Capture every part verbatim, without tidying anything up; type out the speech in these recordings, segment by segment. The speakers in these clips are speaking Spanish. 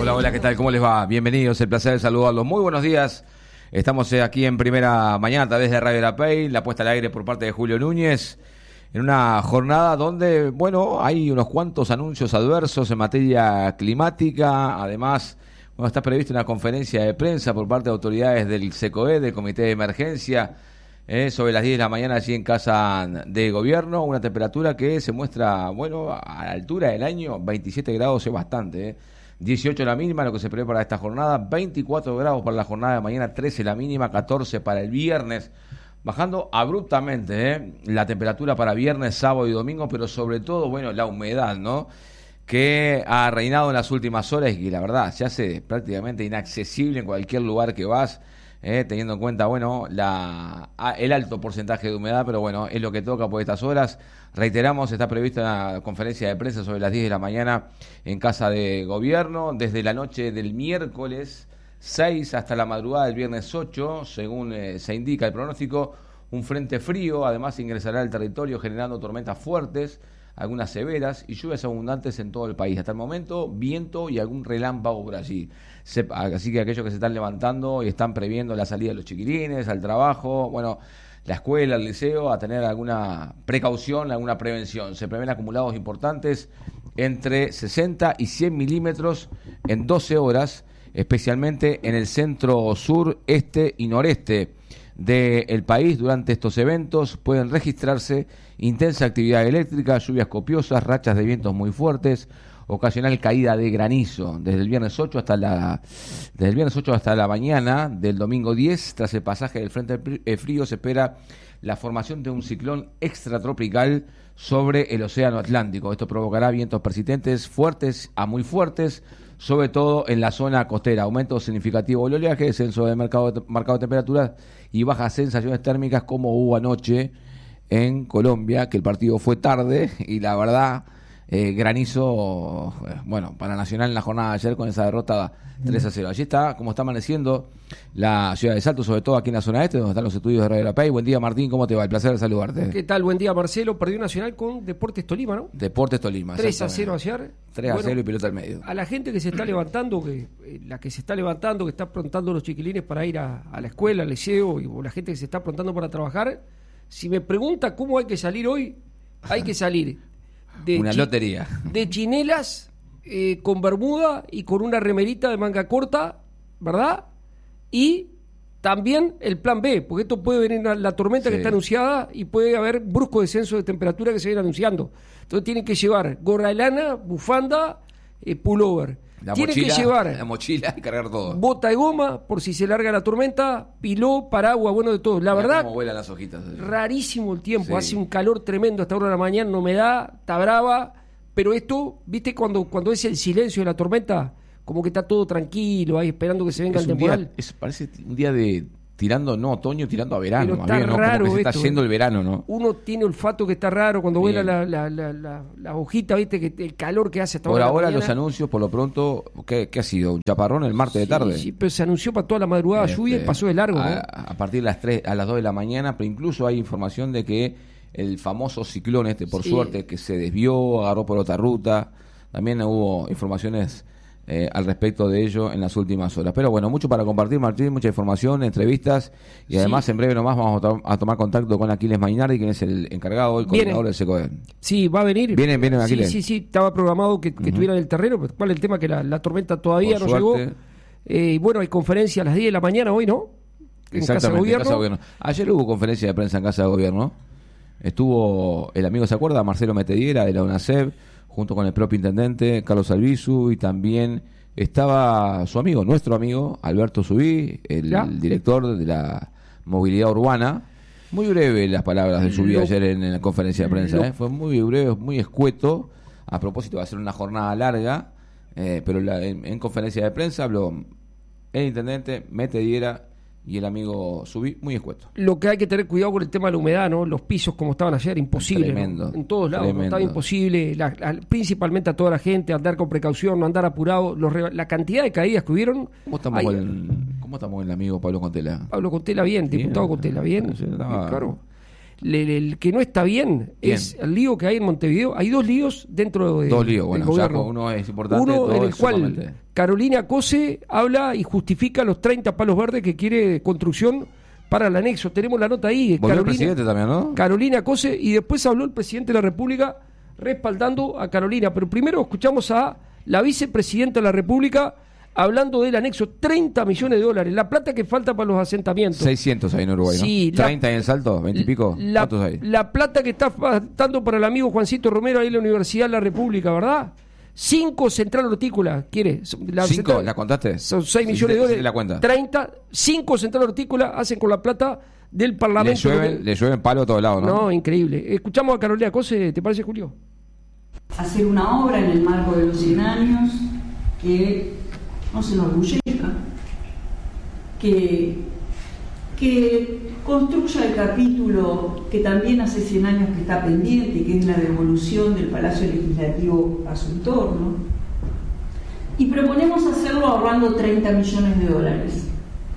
Hola, hola, ¿qué tal? ¿Cómo les va? Bienvenidos, el placer de saludarlos. Muy buenos días. Estamos aquí en Primera Mañana a través de Radio La Pey, la puesta al aire por parte de Julio Núñez, en una jornada donde, bueno, hay unos cuantos anuncios adversos en materia climática. Además, bueno, está prevista una conferencia de prensa por parte de autoridades del SECOE, del Comité de Emergencia, eh, sobre las diez de la mañana allí en Casa de Gobierno. Una temperatura que se muestra, bueno, a la altura del año, veintisiete grados es bastante, eh. dieciocho la mínima, lo que se prevé para esta jornada, veinticuatro grados para la jornada de mañana, trece la mínima, catorce para el viernes, bajando abruptamente ¿eh? la temperatura para viernes, sábado y domingo, pero sobre todo, bueno, la humedad, ¿no?, que ha reinado en las últimas horas y que la verdad se hace prácticamente inaccesible en cualquier lugar que vas, eh, teniendo en cuenta, bueno, la el alto porcentaje de humedad, pero bueno, es lo que toca por estas horas. Reiteramos, está prevista una conferencia de prensa sobre las diez de la mañana en Casa de Gobierno, desde la noche del miércoles seis hasta la madrugada del viernes ocho, según eh, se indica el pronóstico. Un frente frío además ingresará al territorio generando tormentas fuertes, algunas severas y lluvias abundantes en todo el país. Hasta el momento, viento y algún relámpago por allí. Se, así que aquellos que se están levantando y están previendo la salida de los chiquilines al trabajo, bueno, la escuela, el liceo, a tener alguna precaución, alguna prevención. Se prevén acumulados importantes entre sesenta y cien milímetros en doce horas, especialmente en el centro, sur, este y noreste del país. Durante estos eventos pueden registrarse intensa actividad eléctrica, lluvias copiosas, rachas de vientos muy fuertes, ocasional caída de granizo desde el viernes ocho hasta la desde el viernes ocho hasta la mañana del domingo diez. Tras el pasaje del frente frío se espera la formación de un ciclón extratropical sobre el océano Atlántico. Esto provocará vientos persistentes fuertes a muy fuertes, sobre todo en la zona costera. Aumento significativo del oleaje, descenso de mercado, marcado de temperaturas y bajas sensaciones térmicas, como hubo anoche en Colombia, que el partido fue tarde y la verdad, eh, granizo, eh, bueno, para Nacional en la jornada de ayer con esa derrota tres a cero. Allí está, como está amaneciendo la ciudad de Salto, sobre todo aquí en la zona este, donde están los estudios de Radio La Pey. Buen día, Martín, ¿cómo te va? El placer de saludarte. ¿Qué tal? Buen día, Marcelo. Perdió Nacional con Deportes Tolima, ¿no? Deportes Tolima. tres a cero ayer. tres a cero bueno, y pelota al medio. A la gente que se está levantando, que eh, la que se está levantando, que está aprontando los chiquilines para ir a, a la escuela, al liceo, y o la gente que se está aprontando para trabajar, si me pregunta cómo hay que salir hoy, hay que salir de una chi- lotería. De chinelas, eh, con bermuda y con una remerita de manga corta, ¿verdad? Y también el plan B, porque esto puede venir la, la tormenta sí. que está anunciada y puede haber brusco descenso de temperatura que se viene anunciando. Entonces tienen que llevar gorra de lana, bufanda, eh, pullover. La tienen mochila, que llevar la mochila y cargar todo. Bota de goma por si se larga la tormenta, piló, paraguas, bueno, de todo. La Mirá verdad, cómo vuelan las hojitas. Rarísimo el tiempo, sí. hace un calor tremendo hasta ahora de la mañana, no me da, está brava, pero esto, ¿viste cuando, cuando es el silencio de la tormenta? Como que está todo tranquilo, ahí esperando que se venga es el temporal. Día, es, parece un día de tirando, no otoño, tirando a verano. Pero está bien, ¿no? raro como que se esto, está yendo ¿eh? el verano, ¿no? Uno tiene olfato que está raro cuando vuela la, la, la, la, la hojita, ¿viste? Que el calor que hace hasta por ahora. Por ahora los anuncios, por lo pronto, ¿qué, qué ha sido? ¿Un chaparrón el martes sí, de tarde? Sí, pero se anunció para toda la madrugada este, lluvia y pasó de largo, a, ¿no? A partir de las tres, a las dos de la mañana, pero incluso hay información de que el famoso ciclón este, por sí. suerte, que se desvió, agarró por otra ruta. También hubo informaciones Eh, al respecto de ello en las últimas horas. Pero bueno, mucho para compartir, Martín, mucha información, entrevistas y además sí. en breve nomás vamos a, to- a tomar contacto con Aquiles Mainardi, quien es el encargado, el coordinador del SECOE. Sí, va a venir. Viene, viene Aquiles. Sí, sí, sí, estaba programado que, que uh-huh. estuviera en el terreno, pero ¿cuál es el tema? Que la, la tormenta todavía Por no suerte. llegó. Eh, bueno, hay conferencia a las diez de la mañana hoy, ¿no? En Exactamente, Casa de Gobierno. Casa de Gobierno. Ayer hubo conferencia de prensa en Casa de Gobierno. Estuvo el amigo, ¿se acuerda? Marcelo Metediera de la UNACEB, junto con el propio intendente Carlos Albizu, y también estaba su amigo, nuestro amigo, Alberto Subí, el, el director de la movilidad urbana. Muy breve las palabras de Subí ayer en, en la conferencia de prensa, ¿eh? Fue muy breve, muy escueto. A propósito, va a ser una jornada larga, eh, pero la, en, en conferencia de prensa habló el intendente Metediera y el amigo Subí, muy escueto. Lo que hay que tener cuidado con el tema de la humedad, ¿no? Los pisos como estaban ayer, imposible. Tremendo. ¿no? En todos lados, ¿no? Estaba imposible. La, la, principalmente a toda la gente, andar con precaución, no andar apurado. Los, la cantidad de caídas que hubieron. ¿Cómo estamos, hay, con, el, ¿cómo estamos con el amigo Pablo Contela? Pablo Contela, bien, bien. Diputado Contela, bien. Sí, estaba... Claro. el, el que no está bien Bien. es el lío que hay en Montevideo. Hay dos líos dentro de, Dos líos, del bueno, ya gobierno. uno es importante. Uno dos en el es cual sumamente. Carolina Cose habla y justifica los treinta palos verdes que quiere construcción para el anexo. Tenemos la nota ahí. Volvió el presidente también, ¿no? Carolina Cose, y después habló el presidente de la República respaldando a Carolina. Pero primero escuchamos a la vicepresidenta de la República hablando del anexo, treinta millones de dólares, la plata que falta para los asentamientos. seiscientos hay en Uruguay, ¿no? Sí, la- treinta ahí en Salto, veinte y pico. La, ¿Cuántos hay? la plata que está faltando para el amigo Juancito Romero ahí en la Universidad de la República, ¿verdad? Cinco Central Hortícola, ¿quiere? La ¿Cinco? central- ¿La contaste? Son seis Sí, millones sí, de sí, dólares. la cuenta. treinta, cinco Central Hortícola hacen con la plata del Le Parlamento. llueven, le llueven palo a todos lados, ¿no? No, increíble. Escuchamos a Carolina Cose, ¿te parece, Julio? Hacer una obra en el marco de los cien años que nos enorgullezca, que, que construya el capítulo que también hace cien años que está pendiente, que es la devolución del Palacio Legislativo a su entorno, y proponemos hacerlo ahorrando treinta millones de dólares,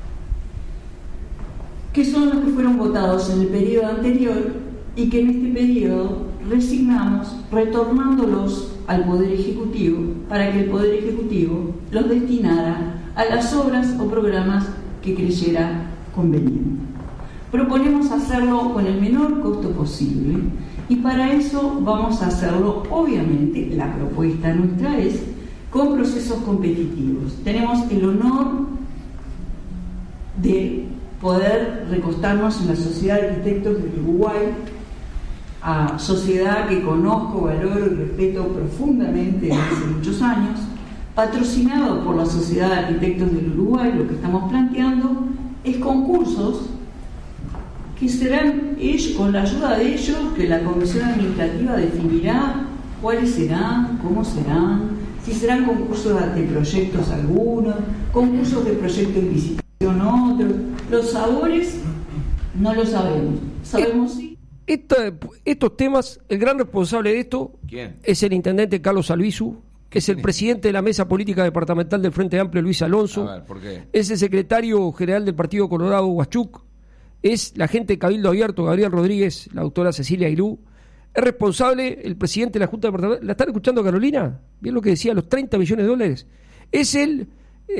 que son los que fueron votados en el periodo anterior y que en este periodo resignamos retornándolos al Poder Ejecutivo para que el Poder Ejecutivo los destinara a las obras o programas que creyera conveniente. Proponemos hacerlo con el menor costo posible y para eso vamos a hacerlo, obviamente, la propuesta nuestra es con procesos competitivos. Tenemos el honor de poder recostarnos en la Sociedad de Arquitectos del Uruguay, a sociedad que conozco, valoro y respeto profundamente desde hace muchos años, patrocinado por la Sociedad de Arquitectos del Uruguay. Lo que estamos planteando es concursos que serán ellos, con la ayuda de ellos, que la Comisión Administrativa definirá cuáles serán, cómo serán, si serán concursos de proyectos algunos, concursos de proyectos de licitación otros. Los sabores no lo sabemos. Sabemos sí. Esta- estos temas, el gran responsable de esto ¿Quién? es el intendente Carlos Albizu, que es el presidente de la Mesa Política Departamental del Frente Amplio, Luis Alonso, A ver, ¿por qué? es el secretario general del Partido Colorado, Huachuc, es la gente de Cabildo Abierto, Gabriel Rodríguez, la doctora Cecilia Ailú, es responsable el presidente de la Junta Departamental. ¿La están escuchando, Carolina? Bien lo que decía, los treinta millones de dólares. Es el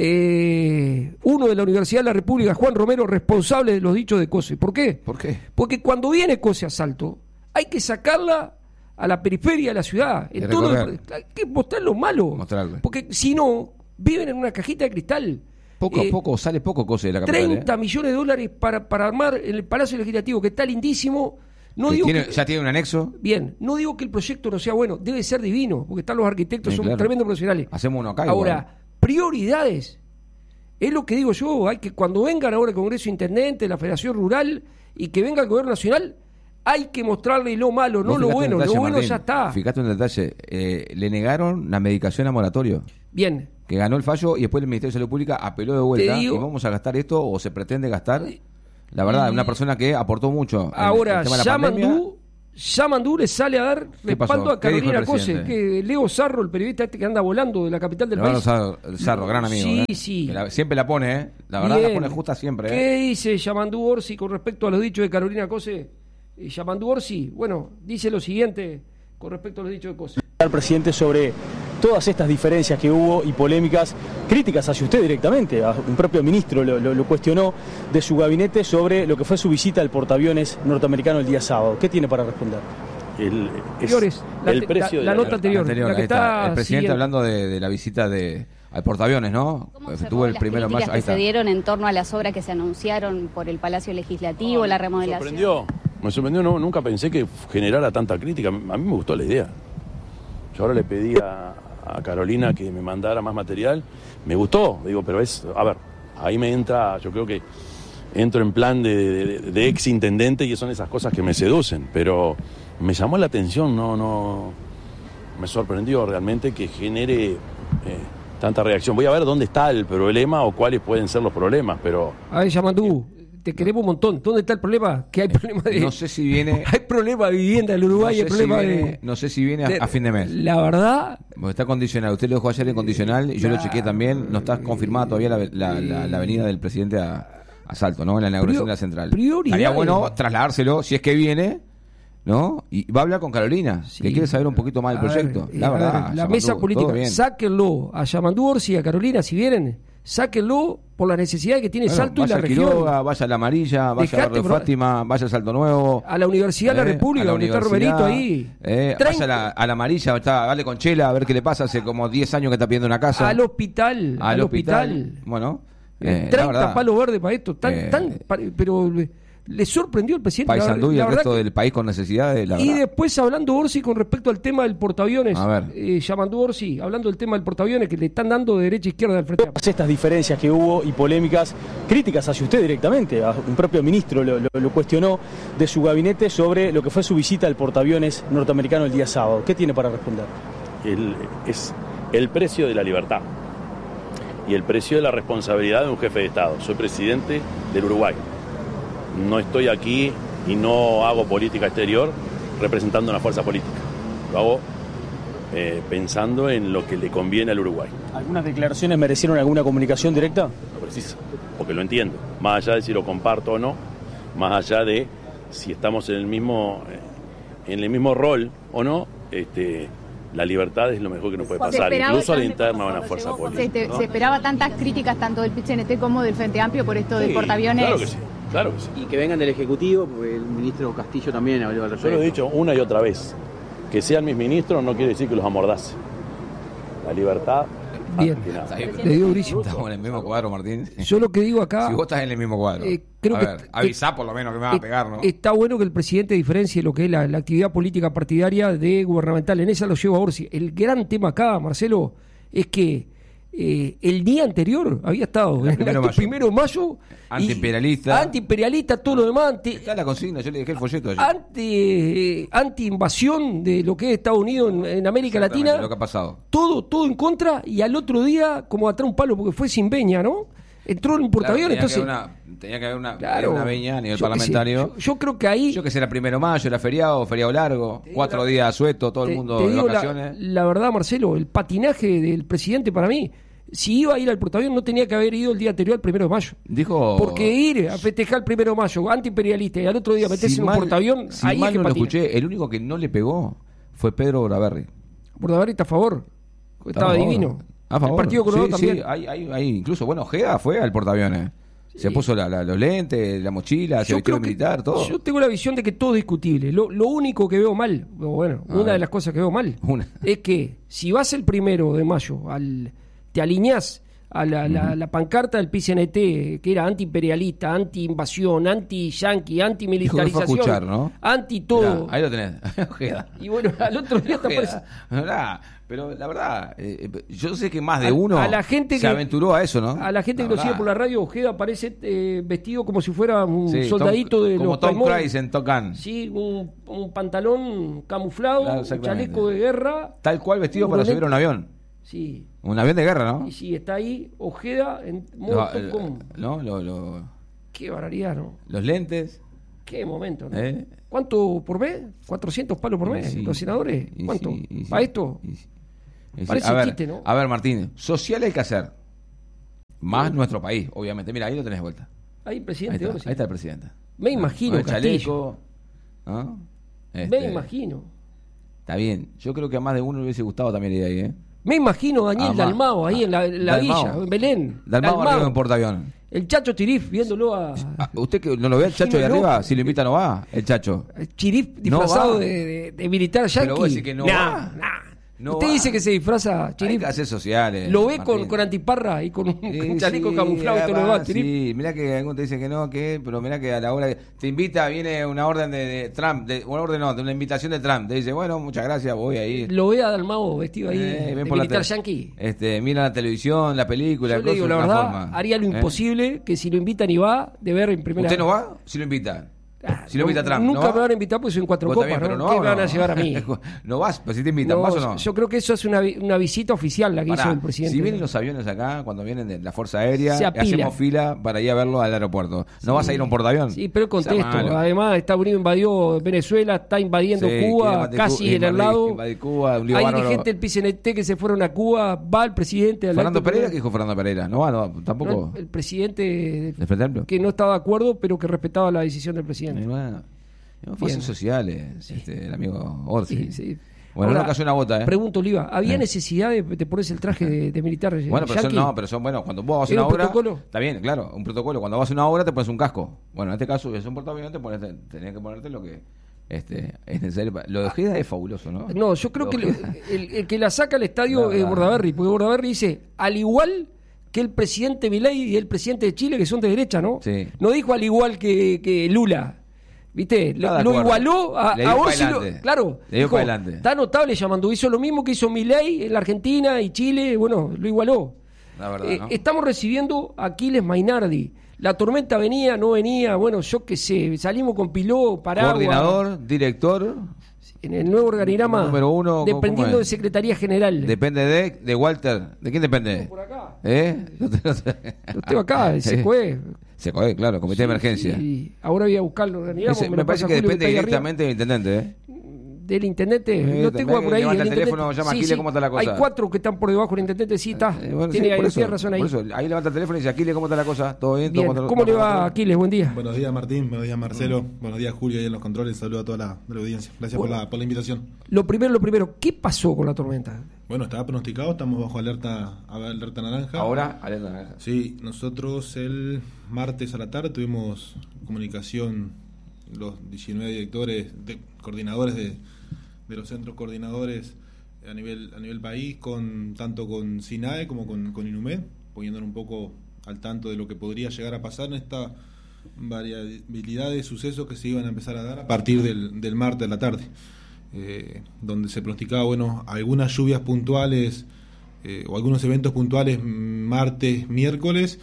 eh, uno de la Universidad de la República, Juan Romero, responsable de los dichos de Cose. ¿Por qué? ¿Por qué? Porque cuando viene Cose a Salto, hay que sacarla a la periferia de la ciudad. Y En todo el- recorrer. hay que mostrar lo malo. Mostrarle. Porque si no, viven en una cajita de cristal. Poco Eh, a poco sale poco cosa de la capital. treinta ¿eh? millones de dólares para, para armar en el Palacio Legislativo, que está lindísimo. No Que digo tiene- que, ya tiene un anexo. bien, no digo que el proyecto no sea bueno, debe ser divino, porque están los arquitectos, Sí, son claro. tremendos profesionales. Hacemos uno acá Ahora, igual. prioridades. Es lo que digo yo, hay que cuando vengan ahora el Congreso Intendente, la Federación Rural y que venga el Gobierno Nacional, hay que mostrarle lo malo, no Vos lo fijate un bueno, detalle, lo bueno Martín, ya está. Fíjate un detalle, eh, le negaron la medicación a moratorio, Bien, que ganó el fallo y después el Ministerio de Salud Pública apeló de vuelta Te digo- y vamos a gastar esto o se pretende gastar. La verdad, una persona que aportó mucho. en ahora el tema de la pandemia. Yamandú, Yamandú le sale a dar ¿Qué pasó? respaldo a ¿Qué dijo el Carolina Cose, presidente? que Leo Sarro, el periodista este que anda volando de la capital del Leonardo país. Sarro, Sarro, gran amigo. Sí, ¿eh? sí. Que la- siempre la pone, ¿eh? La verdad Bien. la pone justa siempre. ¿eh? ¿Qué dice Yamandú Orsi con respecto a los dichos de Carolina Cose? Eh, Yamandú Orsi, bueno, dice lo siguiente con respecto a los dichos de Cose. Al presidente sobre todas estas diferencias que hubo y polémicas, críticas hacia usted directamente. Un propio ministro lo, lo- lo cuestionó de su gabinete sobre lo que fue su visita al portaaviones norteamericano el día sábado. ¿qué tiene para responder? El, es Señores, la, el te- precio la, de la la nota carta. anterior, Anterior, la que ahí está. está El presidente siguiendo. hablando de, de la visita de al portaaviones, ¿no? ¿Cómo Eh, observó Tuvo el las primero de mayo. críticas Ahí que se está. dieron en torno a las obras que se anunciaron por el Palacio Legislativo, la Me remodelación? sorprendió, me sorprendió, no, nunca pensé que generara tanta crítica. A mí me gustó la idea. Yo ahora le pedí a, a Carolina que me mandara más material. Me gustó, digo, pero es, a ver, ahí me entra, yo creo que entro en plan de, de, de ex intendente y son esas cosas que me seducen, pero me llamó la atención, no, no, me sorprendió realmente que genere eh, tanta reacción. Voy a ver dónde está el problema o cuáles pueden ser los problemas, pero A ver, Yamandú, te queremos un montón. ¿Dónde está el problema? Que hay problema de... No sé si viene. Hay problema de vivienda en Uruguay, no hay sé si problema viene, de... no sé si viene a, de- a fin de mes. La verdad, Porque está condicional. Usted lo dejó ayer en condicional y yo lo chequeé también. No está confirmada todavía la, la, la- la venida del presidente a, Salto, ¿no? En la inauguración de la central. Prioridad. Estaría bueno trasladárselo, si es que viene, ¿no? Y va a hablar con Carolina, sí, que quiere saber un poquito más del proyecto. Ver, la verdad. ver, la Yamandu, mesa política, sáquenlo a Yamandu Orsi y a Carolina, si vienen, sáquenlo por la necesidad que tiene bueno, Salto y la región. Quiroga, vaya a La Amarilla, vaya a Fátima, vaya a Salto Nuevo. A la Universidad de eh, la República, donde está Romerito ahí. Eh, vaya a la, a la Amarilla, está, dale con Chela, a ver qué le pasa. Hace como diez años que está pidiendo una casa. Al hospital. Al, al hospital. hospital. Bueno. Eh, treinta palos verdes para esto. Tan, eh, tan, pero le sorprendió el presidente. Paysandú y el resto del país con necesidades. La y verdad. Después hablando Orsi con respecto al tema del portaaviones. A ver. Eh, Yamandu Orsi, hablando del tema del portaaviones que le están dando de derecha a izquierda del frente. Todas estas diferencias que hubo y polémicas, críticas hacia usted directamente. Un propio ministro lo, lo, lo cuestionó de su gabinete sobre lo que fue su visita al portaaviones norteamericano el día sábado. ¿Qué tiene para responder? El, es el precio de la libertad y el precio de la responsabilidad de un jefe de Estado. Soy presidente del Uruguay. No estoy aquí y no hago política exterior representando una fuerza política. Lo hago eh, pensando en lo que le conviene al Uruguay. ¿Algunas declaraciones merecieron alguna comunicación directa? No precisa, porque lo entiendo. Más allá de si lo comparto o no, más allá de si estamos en el mismo, en el mismo rol o no, este... la libertad es lo mejor que nos puede pasar, incluso a la interna de una fuerza política. Se, ¿no? se esperaba tantas críticas tanto del P C N T como del Frente Amplio por esto sí, del portaaviones. Claro que sí, claro que sí. Y que vengan del Ejecutivo, porque el ministro Castillo también habló al respecto. Yo lo he dicho una y otra vez, que sean mis ministros no quiere decir que los amordace. La libertad... Bien, le digo durísimo. Estamos en el mismo cuadro, Martín. Yo lo que digo acá... Si vos estás en el mismo cuadro. Eh, creo a que, ver, avisá por lo menos que me va a pegar, ¿no? Está bueno que el presidente diferencie lo que es la, la actividad política partidaria de gubernamental. En esa lo llevo a Orsi. El gran tema acá, Marcelo, es que eh, el día anterior había estado el primero, acto, primero de mayo antiimperialista antiimperialista todo lo demás anti, está la consigna, yo le dejé el folleto ayer. anti eh, anti invasión de lo que es Estados Unidos en, en América Latina, lo que ha pasado todo todo en contra, y al otro día como atrás un palo porque fue sin veña, ¿no? Entró en un portaaviones, claro, entonces... tenía que haber una, claro, una veña a nivel yo parlamentario. Que sé, yo, yo creo que ahí... Yo que sé, era primero de mayo, era feriado, feriado largo, cuatro la, días sueto, todo te, el mundo te de digo vacaciones. La, la verdad, Marcelo, el patinaje del presidente para mí, si iba a ir al portaaviones no tenía que haber ido el día anterior al primero de mayo. Dijo... Porque ir a festejar el primero de mayo, antiimperialista, y al otro día meterse si en un portaavión, si ahí mal es que no lo patina. escuché, el único que no le pegó fue Pedro Bordaberry. Bordaberry está a favor, estaba a divino. Favor. A favor. El Partido Colorado sí, también. Sí, hay, hay, hay, incluso, bueno, Ojeda fue al portaaviones. Sí. Se puso la, la, los lentes, la mochila, se vistió militar, todo. Yo tengo la visión de que todo es discutible. Lo, lo único que veo mal, bueno, a una ver. de las cosas que veo mal, una. es que si vas el primero de mayo, al, te alineás a la, uh-huh. la, la pancarta del P C N T, que era antiimperialista, anti-invasión, anti-yanqui, anti-militarización, escuchar, ¿no? anti-todo. Mirá, ahí lo tenés, Ojeda. Y bueno, al otro día te aparece... Pero la verdad, eh, yo sé que más de uno a, a la gente se que, aventuró a eso, ¿no? A la gente la que verdad. lo sigue por la radio, Ojeda aparece eh, vestido como si fuera un sí, soldadito Tom, de como los Tom Paimon. Cruise en Tocan. Sí, un, un pantalón camuflado, claro, un chaleco de guerra. Tal cual vestido para subir a un avión. Sí. Un avión de guerra, ¿no? Y sí, está ahí Ojeda en modo no, com. No, lo, lo... Qué barbaridad, ¿no? Los lentes. Qué momento, ¿no? ¿Eh? ¿Cuánto por mes? ¿cuatrocientos palos por mes? Sí. ¿Los senadores? Y ¿Cuánto? Sí, sí, ¿Para esto? Y sí. Parece a ver, chiste, ¿no? A ver, Martín, social hay que hacer. Más sí. nuestro país, obviamente. Mira, ahí lo tenés de vuelta. Ahí, presidente. Ahí está, ahí está el presidente. Me imagino, el chaleco. ¿No? Este, Me imagino. Está bien. Yo creo que a más de uno le hubiese gustado también ir ahí, ¿eh? Me imagino Daniel ah, Dalmao ahí en la, en la villa, en Belén. Dalmao, Dalmao arriba en portaavión. El Chacho Chirif viéndolo a... ¿Usted que no lo ve al Chacho de arriba? Si lo invita no va, el Chacho. Chirif disfrazado no de, de, de militar yanqui. Pero vos decís que no nah, va. Nah. No Usted va. dice que se disfraza Chirif. Hay clases sociales. Lo ve con, con antiparra y con un, sí, con un chaleco sí, camuflado y todo lo demás, Chirif. Sí, mirá que algunos te dicen que no, que pero mirá que a la hora que te invita, viene una orden de, de Trump, de, una orden no, de una invitación de Trump. Te dice, bueno, muchas gracias, voy ahí. Lo ve a Dalmao vestido ahí eh, de militar yanqui. Este, mira la televisión, la película, yo le digo, la verdad, forma. haría lo imposible ¿Eh? que si lo invitan y va, de ver en primera. ¿Usted no va? Si lo invitan. Ah, Si lo invita Trump, nunca ¿no me va? van a invitar porque soy en cuatro Vos copas, también, pero ¿no? no ¿Qué va, me van ¿o a no? llevar a mí? No vas, pero si te invitan, No, ¿vas o no? Yo creo que eso es una, vi- una visita oficial la que Pará, hizo el presidente. si vienen los aviones acá, cuando vienen de la Fuerza Aérea, Se apila. hacemos fila para ir a verlo al aeropuerto. ¿No vas a ir a un portaavión? Sí, pero Sea contesto. malo. Además, Estados Unidos invadió Venezuela, está invadiendo Sí, quiere Cuba, invadir casi Cu- en el invadir- lado. invadir Cuba, un lío Hay bárbaro. dirigentes del P C N T que se fueron a Cuba, va el presidente. al Fernando acto Pereira, que- ¿qué dijo Fernando Pereira? No va, no, tampoco. No, el, el presidente ¿De Frente Amplio? que no estaba de acuerdo, pero que respetaba la decisión del Eh, presidente. bueno, fue Bien. sociales, este, el amigo Orsi. Sí, sí. Bueno, Ahora, no cayó una bota, ¿eh? Pregunto, Oliva, ¿había Eh. necesidad de, de ponerse el traje de, de militar? Bueno, pero son, yanqui? no, pero son, bueno, cuando vos vas a ¿Era una un obra, protocolo? está bien, claro, un protocolo. Cuando vas a una obra te pones un casco. Bueno, en este caso, es un portaaviones, te pones, tenés que ponerte lo que este, es necesario. pa- Lo de Ojeda es fabuloso, ¿no? No, yo creo Lo que de el, Ojeda- el- el que la saca al estadio La es verdad. Bordaberry, porque Bordaberry dice, al igual que el presidente Milei y el presidente de Chile, que son de derecha, ¿no? Sí. No dijo al igual que, que Lula. ¿Viste? Lo, Nada de lo acuerdo. igualó a, Le a dio pa' Orsi. lo- adelante. Claro. Le dio dijo, pa' adelante. Está notable llamando. Hizo lo mismo que hizo Milei en la Argentina y Chile. Bueno, lo igualó. La verdad, Eh, ¿no? Estamos recibiendo a Aquiles Mainardi. La tormenta venía, no venía. Bueno, yo qué sé. Salimos con piló, paraguas. Coordinador, director, En el nuevo organigrama. Número uno, ¿cómo- Dependiendo cómo de es? Secretaría General. depende de, de Walter. ¿De quién depende? Por acá. ¿Eh? Yo estoy acá, el SECOE. SECOE, claro, Comité de Emergencia. Y ahora voy a buscarlo. organigrama, Ese- me me lo parece pasa que Julio, depende está ahí arriba. directamente del intendente, ¿eh? Del intendente, Eh, lo tengo también por ahí. levanta el el teléfono, intendente. llama a Aquiles, ¿cómo está la cosa? Hay cuatro que están por debajo del intendente, sí, está. Eh, bueno, tiene, sí, por ahí, eso, tiene razón ahí. por eso, ahí levanta el teléfono y dice, Aquiles, ¿cómo está la cosa? ¿Todo bien? Bien, ¿Todo ¿cómo le va a todo- Aquiles? Buen día. Buenos días Martín, buenos días Marcelo, buenos días Julio ahí en los controles, saludo a toda la, la audiencia. Gracias por la, por la invitación. Lo primero, lo primero, ¿qué pasó con la tormenta? Bueno, estaba pronosticado, estamos bajo alerta, alerta naranja. Ahora, alerta naranja. Sí, nosotros el martes a la tarde tuvimos comunicación, los diecinueve directores, de, coordinadores de, de los centros coordinadores a nivel a nivel país, con tanto con SINAE como con, con INUMED, poniéndonos un poco al tanto de lo que podría llegar a pasar en esta variabilidad de sucesos que se iban a empezar a dar a partir del, del martes a la tarde, eh, donde se pronosticaba, bueno, algunas lluvias puntuales eh, o algunos eventos puntuales martes, miércoles,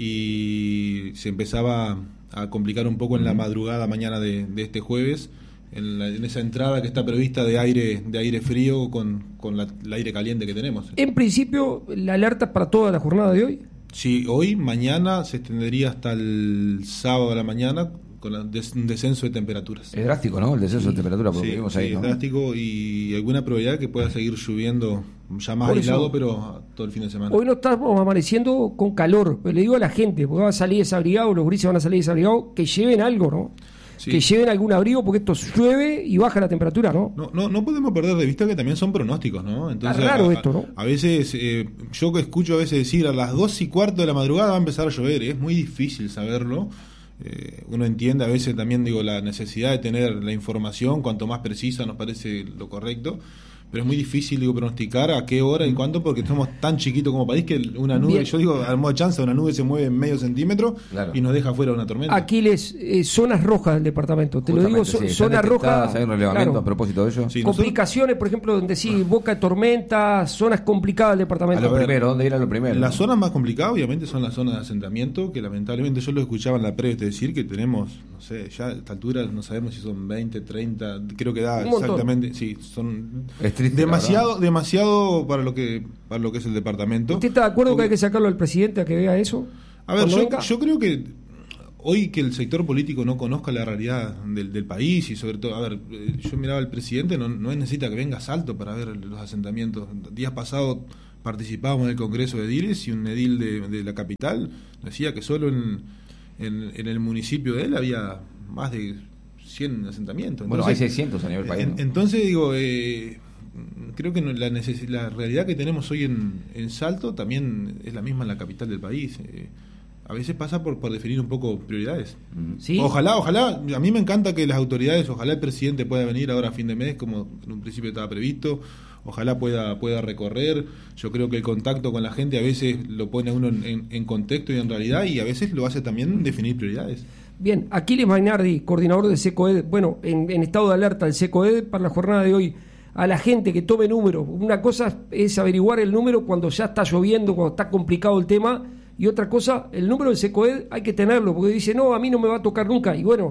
y se empezaba a complicar un poco en la madrugada mañana de, de este jueves, en, la- en esa entrada que está prevista de aire de aire frío con, con la, el aire caliente que tenemos. En principio, la alerta es para toda la jornada de hoy. Sí, hoy, mañana se extendería hasta el sábado a la mañana con la- des- un descenso de temperaturas. Es drástico, ¿no? El descenso de temperatura, porque Sí, vimos sí, ahí, es ¿no? drástico y alguna probabilidad que pueda seguir lloviendo ya más Por eso- aislado, pero todo el fin de semana. Hoy no estamos amaneciendo con calor, pero le digo a la gente, porque va a salir desabrigado, los grises van a salir desabrigados, que lleven algo, ¿no? Sí. Que lleven algún abrigo, porque esto llueve y baja la temperatura, ¿no? No, no, no podemos perder de vista que también son pronósticos, ¿no? Entonces, Está raro a, esto, ¿no? A veces, eh, yo que escucho a veces decir a las dos y cuarto de la madrugada va a empezar a llover, es muy difícil saberlo. Eh, uno entiende a veces también, digo, la necesidad de tener la información, cuanto más precisa nos parece lo correcto, pero es muy difícil, digo, pronosticar a qué hora y cuánto, porque somos tan chiquitos como país que una nube, Bien. yo digo, a modo de chance, una nube se mueve en medio centímetro Claro. y nos deja fuera una tormenta. Aquiles, eh, zonas rojas del departamento, te lo digo, Justamente, zo- sí, zona están roja. detectadas, hay un relevamiento claro. a propósito de ello. Sí, nosotros- Complicaciones, por ejemplo, donde sí, boca de tormenta, zonas complicadas del A departamento. lo primero, ¿dónde ir a lo primero? Las zonas más complicadas, obviamente, son las zonas de asentamiento, que lamentablemente yo lo escuchaba en la previa decir que tenemos, no sé, ya a esta altura no sabemos si son veinte, treinta, creo que da Un montón. exactamente, sí, son Es triste, la demasiado demasiado para lo que para lo que es el departamento. ¿Usted está de acuerdo que Porque- hay que sacarlo al presidente a que vea eso? A ver, Cuando yo, venga? yo creo que hoy que el sector político no conozca la realidad del, del país y sobre todo, a ver, eh, yo miraba al presidente, no, no necesita que venga a Salto para ver los asentamientos. Días pasados participábamos en el Congreso de Ediles y un edil de, de la capital decía que solo en, en, en el municipio de él había más de cien asentamientos. Bueno, hay Entonces, seiscientos a nivel país, en- ¿no? Entonces digo, eh, creo que no- la, neces- la realidad que tenemos hoy en, en Salto también es la misma en la capital del país. Eh, a veces pasa por, por definir un poco prioridades. Sí. Ojalá, ojalá, a mí me encanta que las autoridades, ojalá el presidente pueda venir ahora a fin de mes, como en un principio estaba previsto, ojalá pueda, pueda recorrer. Yo creo que el contacto con la gente a veces lo pone a uno en, en- en contexto y en realidad, y a veces lo hace también definir prioridades. Bien, Aquiles Mainardi, coordinador del SECOED, bueno, en, en estado de alerta el SECOED para la jornada de hoy, a la gente que tome números. Una cosa es averiguar el número cuando ya está lloviendo, cuando está complicado el tema, y otra cosa, el número del SECOED hay que tenerlo, porque dice, no, a mí no me va a tocar nunca. Y bueno,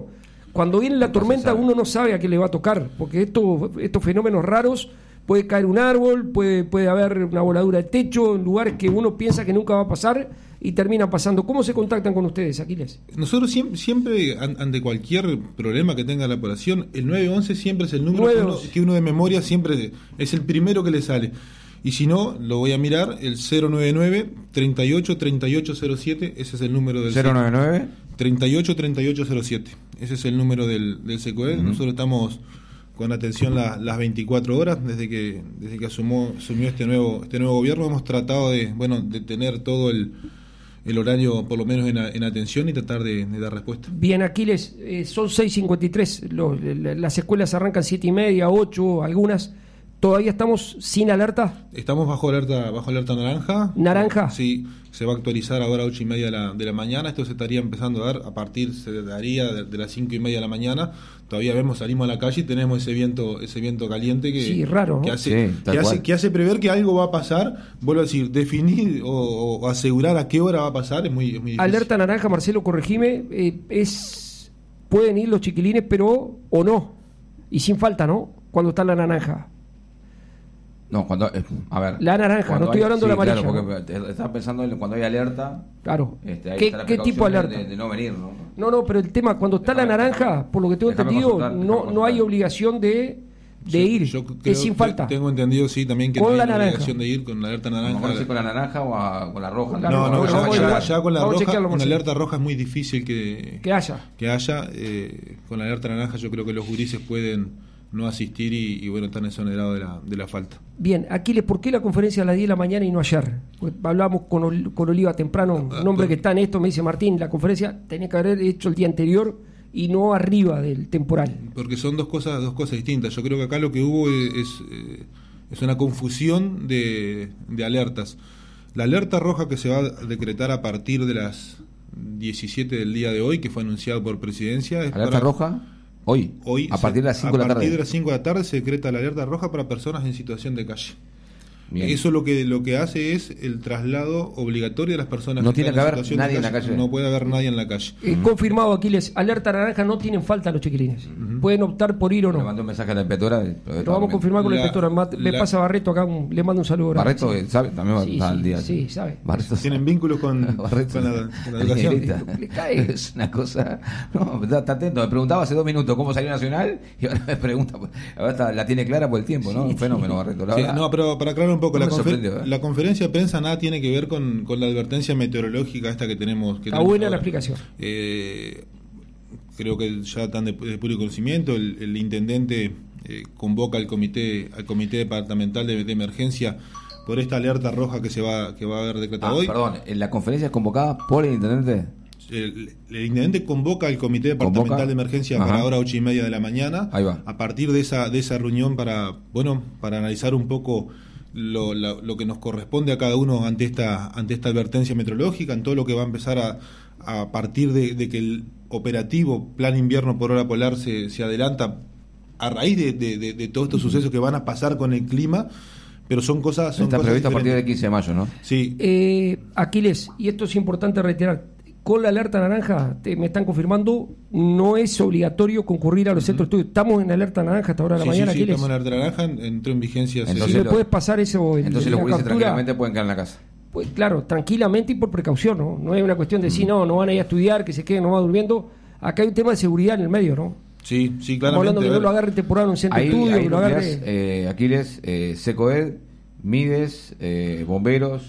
Cuando viene la Nunca se tormenta sabe. uno no sabe a qué le va a tocar, porque esto, estos fenómenos raros, puede caer un árbol, puede, puede haber una voladura de techo, en lugares que uno piensa que nunca va a pasar y termina pasando. ¿Cómo se contactan con ustedes, Aquiles? Nosotros siempre, siempre an- ante cualquier problema que tenga la población, el nueve once siempre es el número que uno, nueve once. que uno de memoria siempre es el primero que le sale. Y si no, lo voy a mirar, el cero nueve nueve, treinta y ocho, treinta y ocho cero siete, ese es el número del cero nueve nueve treinta y ocho, treinta y ocho cero siete, ese es el número del, del SECOED. Uh-huh. Nosotros estamos con atención la, las veinticuatro horas desde que desde que asumó, asumió este nuevo este nuevo gobierno. Hemos tratado de bueno de tener todo el, el horario por lo menos en, en atención y tratar de, de dar respuesta. Bien, Aquiles, eh, son seis cincuenta y tres, los, las escuelas arrancan siete y media, ocho, algunas. ¿Todavía estamos sin alerta? Estamos bajo alerta bajo alerta naranja. ¿Naranja? Sí, se va a actualizar ahora a ocho y media de la, de la mañana. Esto se estaría empezando a dar a partir, se daría de, de las cinco y media de la mañana. Todavía vemos, salimos a la calle y tenemos ese viento ese viento caliente que, sí, raro, ¿no? que, hace, Sí, que, hace, que hace prever que algo va a pasar. Vuelvo a decir, definir o, o asegurar a qué hora va a pasar es muy, es muy difícil. Alerta naranja, Marcelo, corregime, eh, es pueden ir los chiquilines, pero o no, y sin falta, ¿no? Cuando está la naranja. No, cuando. eh, a ver. La naranja, no estoy hay- hablando de la amarilla, Claro, porque te- estaba pensando en cuando hay alerta. Claro. Este, ahí ¿Qué, está la qué tipo de precaución alerta? De, de no venir, ¿no? No, no, pero el tema, cuando está Déjame- la naranja, por lo que tengo déjame entendido, consultar, déjame no, no hay consultar. obligación de, de Yo- ir, yo es creo- sin te- falta. Tengo entendido, sí, también que Con no la hay naranja. obligación de ir con la alerta A lo naranja. mejor sí con la naranja o a- con la roja. La No, roja, no, bueno, ya, vamos a ya- chequear. ya con la Vamos a roja, chequearlo, con la Marcelo. alerta roja es muy difícil que, Que haya. que haya. Eh, con la alerta naranja yo creo que los gurises pueden no asistir y, y bueno, están exonerados de la, de la falta. Bien, Aquiles, ¿por qué la conferencia a las diez de la mañana y no ayer? Pues hablábamos con, Ol- con Oliva temprano, un hombre que está en esto, me dice Martín, la conferencia tenía que haber hecho el día anterior y no arriba del temporal. Porque son dos cosas dos cosas distintas. Yo creo que acá lo que hubo es, es, eh, es una confusión de, de alertas. La alerta roja que se va a decretar a partir de las diecisiete del día de hoy, que fue anunciado por presidencia, es ¿Alerta para- roja? Hoy. Hoy a se- partir de las cinco de la A tarde. partir de las cinco de la tarde se decreta la alerta roja para personas en situación de calle. Bien. Eso lo que lo que hace es el traslado obligatorio de las personas. No tiene están que en haber situación de nadie en la calle. No puede haber nadie en la calle. Eh, confirmado, Aquiles, alerta naranja, no tienen falta los chiquilines. Pueden optar por ir o Le no. mandó un mensaje a la inspectora. Lo vamos a confirmar con la La- inspectora. Ma- Me la- pasa Barreto acá, un- le mando un saludo. grande. Barreto, Sí. eh, ¿sabe? También va Sí, está sí, al día. sí, sabe. Barreto. Tienen vínculos con, Barreto. con la, con la La educación. ligerita. Le cae. Es una cosa. No, está, está atento. Me preguntaba hace dos minutos cómo salió Nacional y ahora me pregunta. Ahora está- la tiene clara por el tiempo, ¿no? Sí, Un fenómeno, Barreto. La Sí, verdad. no, pero para aclarar un poco, No la, me confer- sorprendió, ¿eh? la conferencia de prensa nada tiene que ver con, con la advertencia meteorológica esta que tenemos. Que Está tenemos buena ahora. la explicación. Eh, creo que ya están de, de público conocimiento. El, el intendente eh, convoca al comité al comité departamental de, de emergencia por esta alerta roja que se va que va a haber decretada Ah, hoy. perdón, ¿en la conferencia es convocada por el intendente? El, el intendente convoca al comité departamental Convoca. de emergencia Ajá. para ahora ocho y media de la mañana. Ahí va. A partir de esa de esa reunión para bueno para analizar un poco lo, la- lo que nos corresponde a cada uno ante esta ante esta advertencia meteorológica, en todo lo que va a empezar a, a partir de, de que el operativo Plan Invierno por Hora Polar se, se adelanta a raíz de, de, de- de todos estos sucesos que van a pasar con el clima, pero son cosas son Está cosas previsto a partir del diferentes. quince de mayo, ¿no? Sí, Eh, Aquiles, y esto es importante reiterar, con la alerta naranja, te- me están confirmando, no es obligatorio concurrir a los centros de estudio. Estamos en alerta naranja hasta ahora de la sí, mañana, sí, sí, Aquiles. estamos en alerta naranja, entró en vigencia hace- Entonces si me lo- puedes pasar eso en, Entonces en los la jueces captura, tranquilamente pueden quedar en la casa. pues claro, tranquilamente y por precaución, ¿no? No es una cuestión de si no, no van a ir a estudiar, que se queden nomás durmiendo. Acá hay un tema de seguridad en el medio, ¿no? Sí, sí, Estamos claramente. hablando que a no ver. lo agarre temporal en un centro de Ahí, estudio, ahí que lo nucleas, agarre... eh, Aquiles, eh, SECOED, MIDES, eh, bomberos,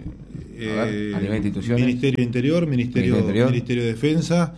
eh, a, ver, Eh, a nivel de instituciones. Ministerio de Interior, Ministerio, Ministerio Interior. Ministerio de Defensa,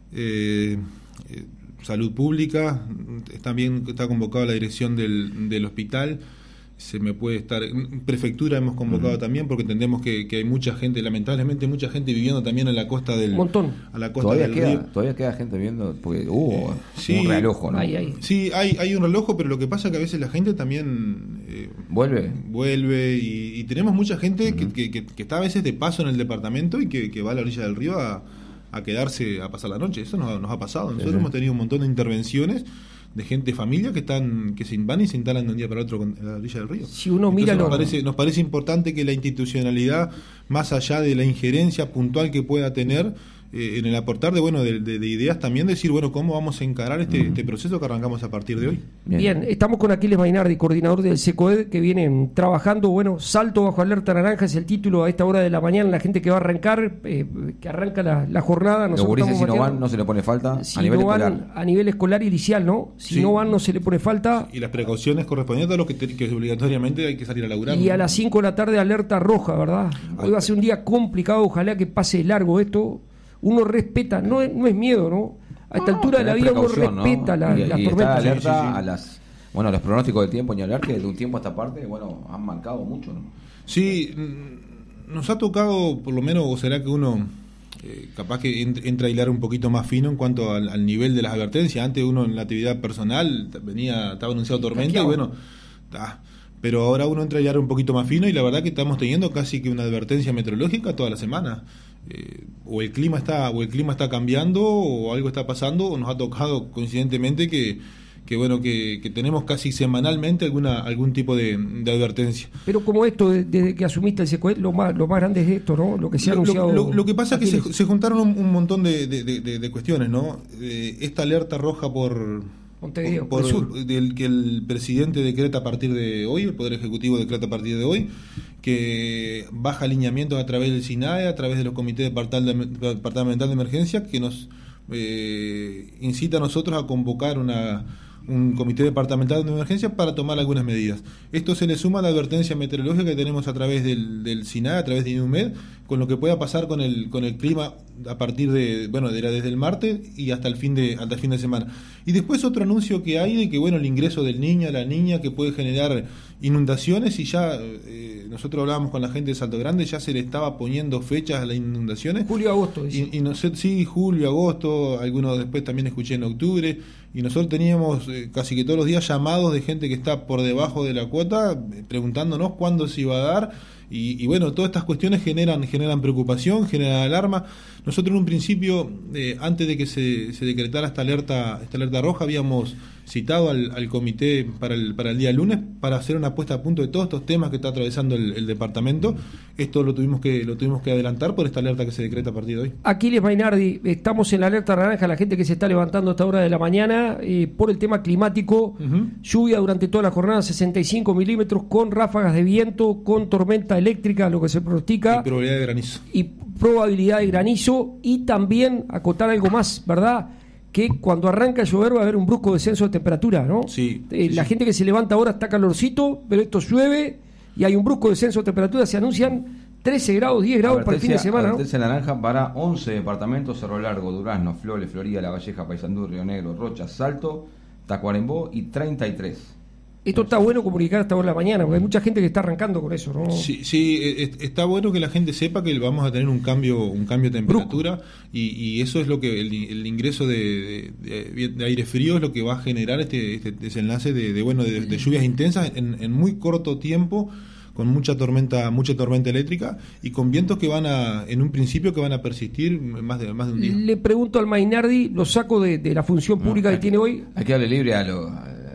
eh, eh, Salud Pública, también está convocado la dirección del, del hospital. Se me puede estar. Prefectura hemos convocado también porque entendemos que, que hay mucha gente, lamentablemente, mucha gente viviendo también en la costa del. Un montón. A la costa Todavía del queda, río. todavía queda gente viendo, porque hubo sí. un realojo, ¿no? Ahí, ahí. Sí, hay, hay un reloj, pero lo que pasa es que a veces la gente también. eh, ¿Vuelve? vuelve y, y tenemos mucha gente que, que, que- que está a veces de paso en el departamento y que, que va a la orilla del río a, a quedarse a pasar la noche. Eso nos, ha- nos ha pasado. Nosotros sí. hemos tenido un montón de intervenciones de gente, familia que están que se van y se instalan de un día para otro con- en la orilla del río. Si uno Entonces mira nos lo- parece nos parece importante que la institucionalidad, más allá de la injerencia puntual que pueda tener, eh, en el aportar de bueno de, de, de ideas también, decir, bueno, cómo vamos a encarar este, uh-huh. este proceso que arrancamos a partir de hoy. Bien, Bien estamos con Aquiles Mainardi, coordinador del SECOED, que vienen trabajando, bueno, salto bajo alerta naranja es el título a esta hora de la mañana, la gente que va a arrancar, eh, que arranca la, la jornada. Los gurises, si no van, no se le pone falta si a nivel no van, escolar. A nivel escolar y inicial, ¿no? Si sí. no van, no se le pone falta. Y las precauciones correspondientes a lo que, te, que obligatoriamente hay que salir a laburar. Y a las cinco de la tarde alerta roja, ¿verdad? Hoy va a ser un día complicado, ojalá que pase largo esto. Uno respeta, no es, no es miedo, ¿no? A esta no, altura de la vida uno respeta, ¿no? la, y, las y tormentas. Está alerta sí, sí, sí. a las, bueno, los pronósticos del tiempo, ni hablar que de un tiempo a esta parte, bueno, han marcado mucho, ¿no? Sí, nos ha tocado, por lo menos, o será que uno eh, capaz que entra a hilar un poquito más fino en cuanto al, al nivel de las advertencias. Antes uno en la actividad personal venía, estaba anunciado tormenta y bueno, ta, pero ahora uno entra a hilar un poquito más fino y la verdad que estamos teniendo casi que una advertencia meteorológica toda la semana. Eh, o el clima está o el clima está cambiando o algo está pasando o nos ha tocado coincidentemente que que bueno que, que tenemos casi semanalmente alguna algún tipo de, de advertencia. Pero como esto desde que asumiste el SECOED, lo más lo más grande es esto, ¿no? Lo que se ha lo, anunciado. Lo, lo, lo que pasa es que se, se juntaron un, un montón de, de, de, de cuestiones, ¿no? Eh, esta alerta roja por Montevideo, por, por por el del que el presidente decreta a partir de hoy, el Poder Ejecutivo decreta a partir de hoy, que baja alineamientos a través del SINAE, a través de los comités departamentales de emergencia, que nos eh, incita a nosotros a convocar una un comité departamental de emergencia para tomar algunas medidas. Esto se le suma a la advertencia meteorológica que tenemos a través del, del SINAE, a través de INUMED, con lo que pueda pasar con el con el clima a partir de, bueno, de desde el martes y hasta el fin de hasta el fin de semana. Y después otro anuncio que hay de que, bueno, el ingreso del niño, la niña, que puede generar inundaciones, y ya eh, nosotros hablábamos con la gente de Salto Grande, ya se le estaba poniendo fechas a las inundaciones. Julio, agosto. Y, y no sé, sí, julio, agosto, algunos después también escuché en octubre, y nosotros teníamos eh, casi que todos los días llamados de gente que está por debajo de la cuota, eh, preguntándonos cuándo se iba a dar, y, y bueno, todas estas cuestiones generan generan preocupación, generan alarma. Nosotros en un principio, eh, antes de que se, se decretara esta alerta esta alerta roja, habíamos citado al, al comité para el, para el día lunes para hacer una puesta a punto de todos estos temas que está atravesando el, el departamento. Esto lo tuvimos que lo tuvimos que adelantar por esta alerta que se decreta a partir de hoy. Aquiles Mainardi, estamos en la alerta naranja, la gente que se está levantando a esta hora de la mañana eh, por el tema climático, uh-huh. lluvia durante toda la jornada, sesenta y cinco milímetros, con ráfagas de viento, con tormenta eléctrica, lo que se pronostica. Y probabilidad de granizo. Y probabilidad de granizo, y también acotar algo más, ¿verdad?, que cuando arranca a llover va a haber un brusco descenso de temperatura, ¿no? Sí. Eh, sí la sí. gente que se levanta ahora está calorcito, pero esto llueve y hay un brusco descenso de temperatura. Se anuncian trece grados, diez grados para el fin de semana, ¿no? Advertencia naranja para once departamentos: Cerro Largo, Durazno, Flores, Florida, La Valleja, Paysandú, Río Negro, Rocha, Salto, Tacuarembó y treinta y tres. Esto está bueno comunicar hasta ahora de la mañana, porque hay mucha gente que está arrancando con eso, ¿no? Sí, sí, está bueno que la gente sepa que vamos a tener un cambio un cambio de temperatura y, y eso es lo que el, el ingreso de, de, de aire frío es lo que va a generar este, este desenlace de, de bueno de, de lluvias intensas en, en muy corto tiempo, con mucha tormenta mucha tormenta eléctrica y con vientos que van a en un principio que van a persistir más de más de un día. Le pregunto al Mainardi, lo saco de, de la función pública no, que tiene hoy. Hay que darle libre a los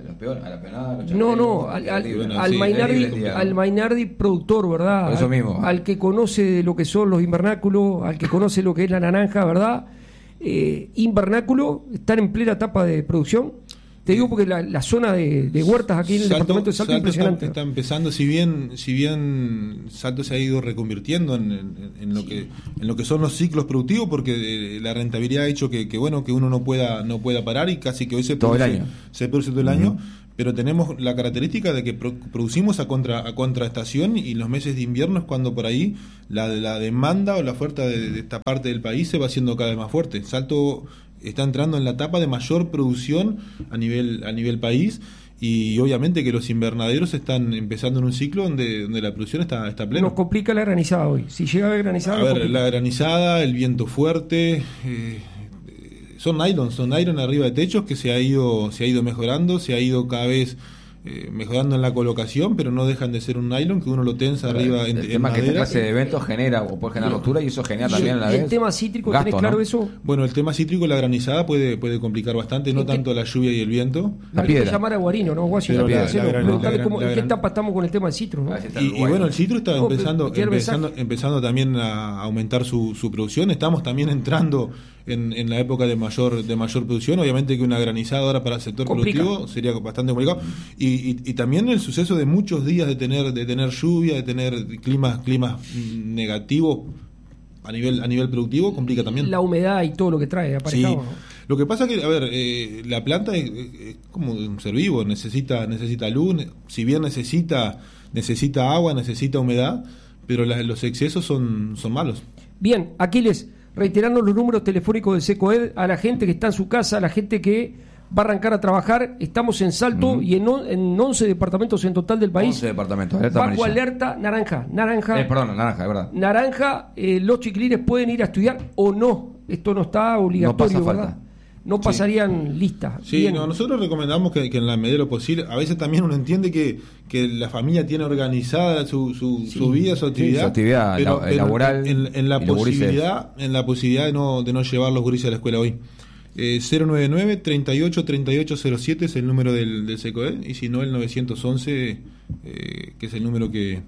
a la peonada, a no, no, al, al, bueno, al, sí, Mainardi, al Mainardi productor, ¿verdad? Por eso al, mismo. Al que conoce lo que son los invernáculos, al que conoce lo que es la naranja, ¿verdad? Eh, invernáculo, están en plena etapa de producción. Te digo porque la, la zona de, de huertas aquí en el Salto, departamento de Salto es impresionante. Está, está empezando, si bien si bien Salto se ha ido reconvirtiendo en, en, en lo sí. que en lo que son los ciclos productivos, porque eh, la rentabilidad ha hecho que, que bueno que uno no pueda no pueda parar y casi que hoy se todo produce, el año. se produce todo el uh-huh. año, pero tenemos la característica de que pro, producimos a contra a contraestación y los meses de invierno es cuando por ahí la, la demanda o la oferta de, de esta parte del país se va haciendo cada vez más fuerte. Salto está entrando en la etapa de mayor producción a nivel a nivel país y obviamente que los invernaderos están empezando en un ciclo donde donde la producción está está plena. Nos complica la granizada hoy. Si llega a haber granizada, a ver, la granizada, el viento fuerte, eh, son nylon, son nylon arriba de techos que se ha ido se ha ido mejorando, se ha ido cada vez eh, mejorando en la colocación, pero no dejan de ser un nylon que uno lo tensa arriba el, en, el en tema madera. Que esta clase de eventos genera o puede generar rotura y eso genera ¿Y también el, a la y vez el tema cítrico, gasto, tenés claro ¿no? eso? Bueno, el tema cítrico, la granizada puede puede complicar bastante, no tanto la lluvia y el viento. La Hay que piedra. llamar a Guarino, ¿no? Guayo, Pero la la- piedra, la gran- preguntale la cómo- gran- ¿en qué etapa estamos con el tema del citro, no? A ver si está Y, Uruguay, y bueno, ¿no? el citro está No, pero empezando, quiero empezando, mensaje. empezando también a aumentar su, su producción. Estamos también entrando en, en la época de mayor de mayor producción. Obviamente que una granizada ahora para el sector Complica. productivo sería bastante complicado. Y, y, y también el suceso de muchos días de tener de tener lluvia, de tener climas climas mm, negativos a nivel a nivel productivo complica también. La humedad y todo lo que trae Sí. aparejado, ¿no? Lo que pasa que, a ver, eh, la planta es, es como un ser vivo, necesita necesita luz, ne- si bien necesita necesita agua, necesita humedad, pero la- los excesos son son malos. Bien, Aquiles, reiterando los números telefónicos del SECOED a la gente que está en su casa, a la gente que va a arrancar a trabajar. Estamos en Salto Ujú. y en, on- en once departamentos en total del país. once departamentos, alerta Bajo amarilla. alerta naranja. Naranja. Eh, perdón, naranja, es verdad. Naranja, eh, los chiquilines pueden ir a estudiar o no. Esto no está obligatorio, No pasa ¿verdad? falta. No pasarían listas. Sí, Bien. no, nosotros recomendamos que, que en la medida de lo posible, a veces también uno entiende que, que la familia tiene organizada su, su, su vida, su actividad, su actividad la- laboral en, en la y los gurises. posibilidad, en la posibilidad de no, de no llevar los gurises a la escuela hoy. Eh, cero nueve nueve, treinta y ocho, treinta y ocho cero siete es el número del, del SECOED, y si no el novecientos once, eh, que es el número que,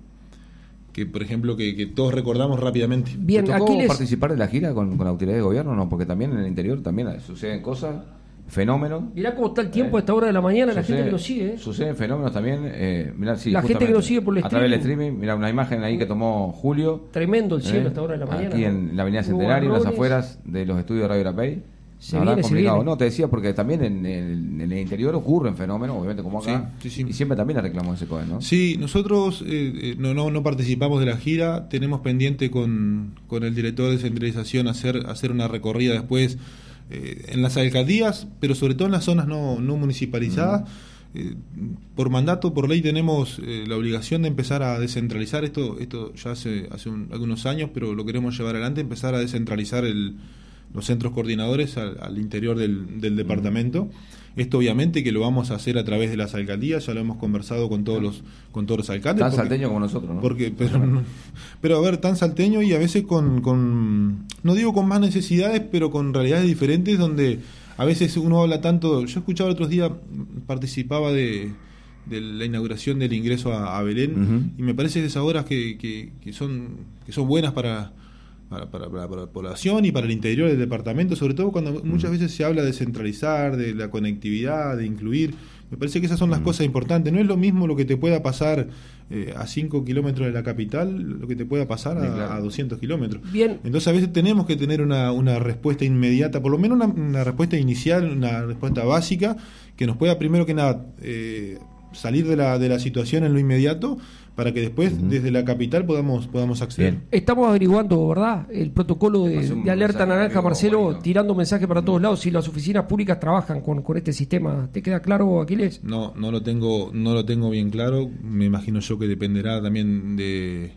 que por ejemplo, que, que todos recordamos rápidamente. Bien, ¿Te tocó Aquiles. participar de la gira con, con la autoridad de gobierno? No, porque también en el interior también suceden cosas, fenómenos. Mirá cómo está el tiempo a esta hora de la mañana, la Sucede- gente que nos sigue. ¿eh? Suceden fenómenos también. Eh, mirá, sí, La gente que justamente, nos sigue por el a través del streaming. streaming. Mira, una imagen ahí que tomó Julio. Tremendo el cielo eh, a esta hora de la mañana. Aquí ¿no? en la Avenida Centenario, en las Nubarrones. afueras de los estudios de Radio Rapey. Se La verdad, viene, se complicado. viene. No, te decía porque también en, en- en el interior ocurren fenómenos, obviamente como acá. Sí, sí, sí. Y siempre también la reclamó ese COE, ¿no? Sí, nosotros eh, eh, no, no, no participamos de la gira, tenemos pendiente con, con el director de centralización hacer, hacer una recorrida después eh, en las alcaldías, pero sobre todo en las zonas no, no municipalizadas. Eh, por mandato, por ley, tenemos eh, la obligación de empezar a descentralizar esto, esto ya hace, hace un- algunos años, pero lo queremos llevar adelante, empezar a descentralizar el, los centros coordinadores al, al interior del, del departamento. Esto obviamente que lo vamos a hacer a través de las alcaldías, ya lo hemos conversado con todos los con todos los alcaldes. Tan porque- salteño como nosotros, ¿no? porque pero, no- pero a ver, tan salteño y a veces con, con no digo con más necesidades, pero con realidades diferentes donde a veces uno habla tanto. Yo escuchaba el otro día, participaba de, de la inauguración del ingreso a, a Belén, Ujú. y me parece de esas obras que, que, que son que son buenas para para, para, para- para la población y para el interior del departamento, sobre todo cuando muchas veces se habla de centralizar, de la conectividad, de incluir. Me parece que esas son las cosas importantes. No es lo mismo lo que te pueda pasar eh, a cinco kilómetros de la capital, lo que te pueda pasar a, Sí, claro. a doscientos kilómetros. Bien. Entonces a veces tenemos que tener una, una respuesta inmediata, por lo menos una, una respuesta inicial, una respuesta básica, que nos pueda primero que nada eh, salir de la, de la situación en lo inmediato, para que después desde la capital podamos, podamos acceder. Bien. Estamos averiguando, ¿verdad? El protocolo de, Hace un de alerta mensaje, naranja, amigo, Marcelo, bonito. tirando mensajes para todos lados. Si las oficinas públicas trabajan con, con este sistema, ¿te queda claro, Aquiles? No, no lo tengo, no lo tengo bien claro. Me imagino yo que dependerá también de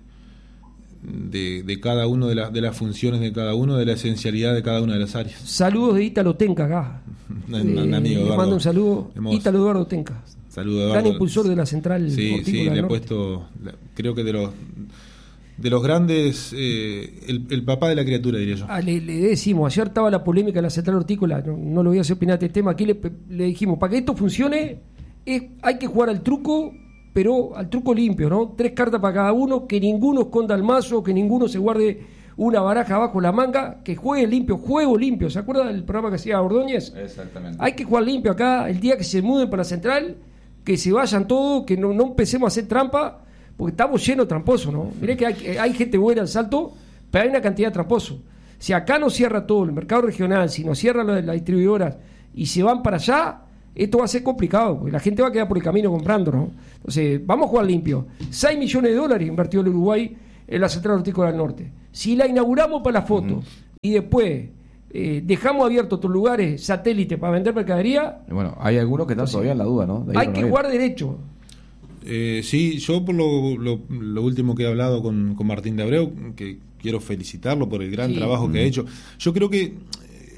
de, de cada uno de las de las funciones de cada uno, de la esencialidad de cada una de las áreas. Saludos de Ítalo Tenca acá. Un- un Eh, amigo, le Eduardo. mando un saludo. Hemos- Ítalo Eduardo Tenca. Saludo, Gran Eduardo. impulsor de la central Sí, hortícola sí, del le he norte. puesto, la- creo que de los de los grandes, eh, el, el papá de la criatura, diría yo. Ah, le, le decimos, ayer estaba la polémica en la central hortícola, no, no lo voy a hacer opinar de este tema, aquí le, le dijimos, para que esto funcione, es, hay que jugar al truco, pero al truco limpio, ¿no? Tres cartas para cada uno, que ninguno esconda el mazo, que ninguno se guarde una baraja abajo la manga, que juegue limpio, juego limpio. ¿Se acuerda del programa que hacía Ordóñez? Exactamente. Hay que jugar limpio acá, el día que se muden para la central, que se vayan todos, que no, no empecemos a hacer trampa, porque estamos llenos de tramposos, ¿no? Mirá que hay, hay gente buena en Salto, pero hay una cantidad de tramposos. Si acá no cierra todo el mercado regional, si no cierran las, las distribuidoras y se van para allá, esto va a ser complicado, porque la gente va a quedar por el camino comprando, ¿no? Entonces, vamos a jugar limpio. seis millones de dólares invirtió el Uruguay en la central hortícola del norte. Si la inauguramos para la foto, uh-huh, y después eh, dejamos abiertos otros lugares satélites para vender mercadería, bueno, hay algunos que están todavía en la duda, ¿no? De ir hay o no que ir. jugar derecho. Eh, sí, yo por lo, lo, lo último que he hablado con, con Martín de Abreu, que quiero felicitarlo por el gran Sí. trabajo que ha hecho. Yo creo que eh,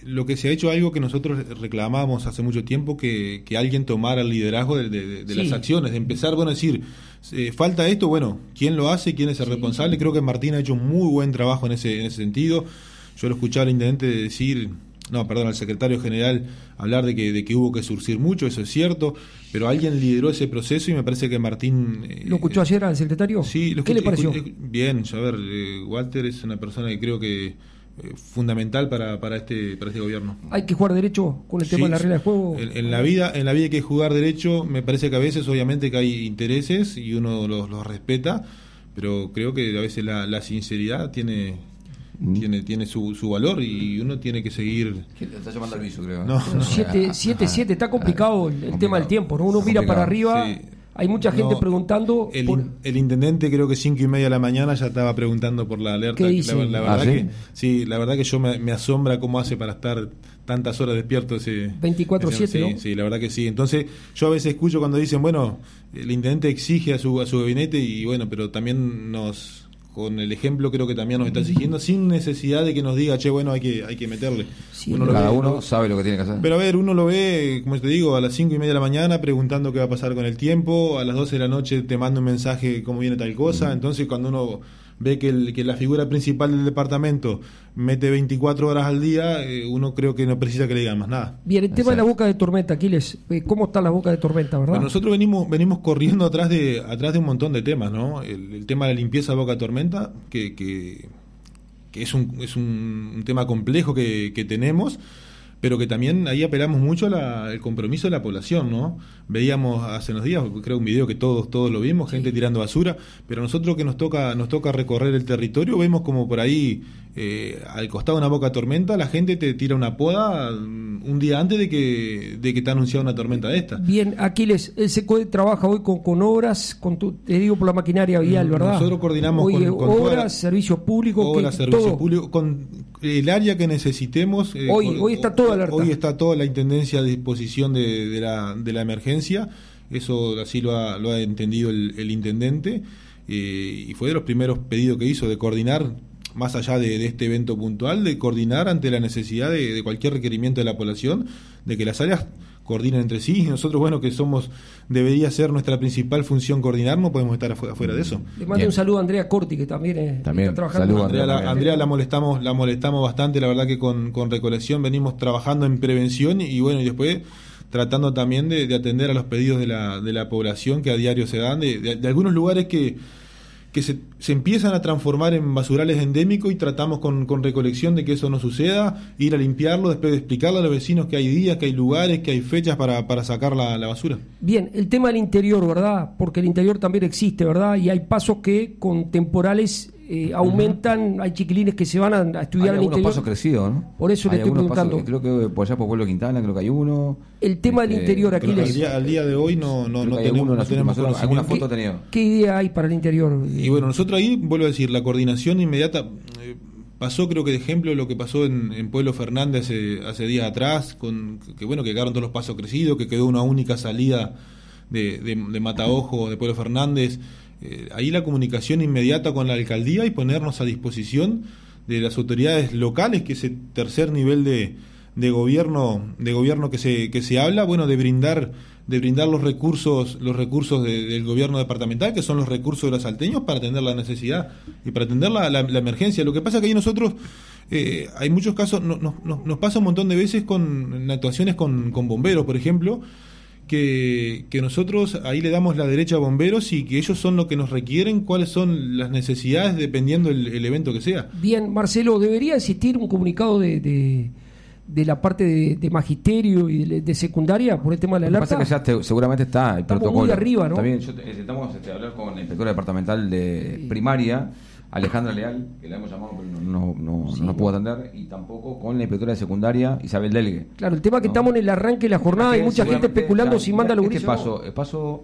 lo que se ha hecho algo que nosotros reclamamos hace mucho tiempo, que, que alguien tomara el liderazgo de, de, de sí. las acciones, de empezar, bueno, decir, eh, falta esto, bueno, ¿quién lo hace? ¿Quién es el sí. responsable? Creo que Martín ha hecho un muy buen trabajo en ese, en ese sentido. Yo lo escuchaba al intendente decir, no, perdón, al secretario general hablar de que, de que hubo que surcir mucho, eso es cierto, pero alguien lideró ese proceso y me parece que Martín... Eh, ¿Lo escuchó ayer al secretario? Sí. Lo ¿Qué escuché, le pareció? Escuché, bien, a ver, eh, Walter es una persona que creo que eh, fundamental para, para, este, para este gobierno. ¿Hay que jugar derecho con el tema sí, de la regla de juego? En, en, la vida, en la vida hay que jugar derecho, me parece que a veces obviamente que hay intereses y uno los, los respeta, pero creo que a veces la, la sinceridad tiene... Tiene, tiene su, su valor y uno tiene que seguir. Está llamando al viso, creo. No, siete siete, está complicado el, el complicado. tema del tiempo, ¿no? Uno mira para arriba, sí. Hay mucha gente no, preguntando. El, por... el intendente, creo que cinco y media de la mañana ya estaba preguntando por la alerta. ¿Qué dice? La, la verdad ¿Ah, sí? que sí, la verdad que yo me, me asombra cómo hace para estar tantas horas despierto ese veinticuatro siete, sí, ¿no? Sí, la verdad que sí. Entonces, yo a veces escucho cuando dicen, bueno, el intendente exige a su a su gabinete y bueno, pero también nos con el ejemplo creo que también nos está exigiendo sin necesidad de que nos diga, che, bueno, hay que hay que meterle. Sí, uno cada ve, uno ¿no? sabe lo que tiene que hacer. Pero a ver, uno lo ve, como te digo, a las cinco y media de la mañana preguntando qué va a pasar con el tiempo, a las doce de la noche te manda un mensaje cómo viene tal cosa, mm. entonces cuando uno ve que, el, que la figura principal del departamento mete veinticuatro horas al día, eh, uno creo que no precisa que le digan más nada. Bien, el tema Exacto. de la boca de tormenta, Aquiles, ¿cómo está la boca de tormenta, verdad? Bueno, nosotros venimos venimos corriendo atrás de atrás de un montón de temas, ¿no? El, el tema de la limpieza de boca de tormenta, que, que, que es un es un, un tema complejo que, que tenemos, pero que también ahí apelamos mucho al compromiso de la población, ¿no? Veíamos hace unos días, creo un video que todos todos lo vimos, gente tirando basura, pero nosotros que nos toca nos toca recorrer el territorio, vemos como por ahí eh, al costado de una boca tormenta la gente te tira una poda un día antes de que de que te ha anunciado una tormenta de esta. Bien, Aquiles, el SECODE trabaja hoy con, con obras, con tu, te digo por la maquinaria vial, ¿verdad? Nosotros coordinamos hoy, con, con obras, la, servicios públicos, obras, que, servicios todo. públicos, con el área que necesitemos. Eh, hoy, con, hoy está toda alerta. Hoy está toda la intendencia a disposición de, de la de la emergencia. Eso así lo ha, lo ha entendido el, el intendente eh, y fue de los primeros pedidos que hizo de coordinar, más allá de, de este evento puntual, de coordinar ante la necesidad de, de cualquier requerimiento de la población, de que las áreas coordinen entre sí, y nosotros, bueno, que somos, debería ser nuestra principal función coordinar, no podemos estar afuera, afuera de eso. Le mando Bien. un saludo a Andrea Corti, que también, eh, también está trabajando. saludo, Andrea, la, Andrea la molestamos, la molestamos bastante, la verdad que con, con Recolección venimos trabajando en prevención y, y bueno, y después tratando también de, de atender a los pedidos de la, de la población que a diario se dan, de, de, de algunos lugares que, que se, se empiezan a transformar en basurales endémicos y tratamos con, con Recolección de que eso no suceda, ir a limpiarlo, después de explicarle a los vecinos que hay días, que hay lugares, que hay fechas para, para sacar la, la basura. Bien, el tema del interior, ¿verdad? Porque el interior también existe, ¿verdad? Y hay pasos que con temporales eh, aumentan, uh-huh. hay chiquilines que se van a, a estudiar hay al interior. Pasos crecidos, ¿no? Por eso hay le estoy preguntando. Pasos, creo que por allá por Pueblo Quintana creo que hay uno. El tema este, del interior, aquí al día, al día de hoy no, no, no tenemos, no tenemos alguna foto ha tenido. ¿Qué idea hay para el interior? Y bueno, nosotros ahí, vuelvo a decir, la coordinación inmediata eh, pasó, creo que de ejemplo lo que pasó en, en Pueblo Fernández hace, hace días atrás, con que bueno, que quedaron todos los pasos crecidos, que quedó una única salida de, de, de Mataojo, de Pueblo Fernández. Eh, ahí la comunicación inmediata con la alcaldía y ponernos a disposición de las autoridades locales, que ese tercer nivel de, de gobierno de gobierno que se que se habla, bueno, de brindar de brindar los recursos los recursos de, del gobierno departamental, que son los recursos de los salteños, para atender la necesidad y para atender la, la, la emergencia. Lo que pasa es que ahí nosotros eh, hay muchos casos, no, no, no, nos pasa un montón de veces con en actuaciones con, con bomberos, por ejemplo, que, que nosotros ahí le damos la derecha a bomberos y que ellos son lo que nos requieren, cuáles son las necesidades dependiendo el, el evento que sea. Bien, Marcelo, ¿debería existir un comunicado de, de, de la parte de, de magisterio y de, de secundaria por el tema de la alerta? Lo que pasa es que ya te, seguramente está el estamos protocolo. Muy arriba, ¿no? También intentamos este, hablar con la inspectora departamental de sí. primaria, Alejandra Leal, que la hemos llamado pero no, no, no, sí, no nos pudo atender, y tampoco con la inspectora de secundaria, Isabel Delgue. Claro, el tema es que ¿no? estamos en el arranque de la jornada, hay mucha gente especulando claro, si manda los grises. ¿Qué paso? El paso,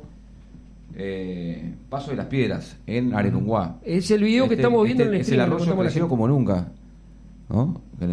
eh, paso de las Piedras, en Arenunguá. Es el video este, que estamos viendo este, en el es el arroyo creció como nunca, ¿no?